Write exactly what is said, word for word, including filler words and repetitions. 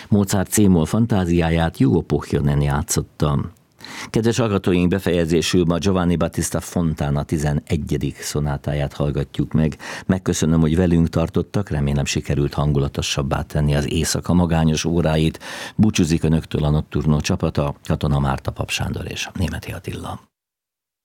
Mozart C-moll fantáziáját Hugo Pohjonen játszotta. Kedves hallgatóink, befejezésül ma Giovanni Battista Fontana tizenegyedik szonátáját hallgatjuk meg. Megköszönöm, hogy velünk tartottak, remélem sikerült hangulatosabbá tenni az éjszaka magányos óráit. Búcsúzik önöktől a Nocturno csapata, Katona Márta, Pap Sándor és Németi Attila.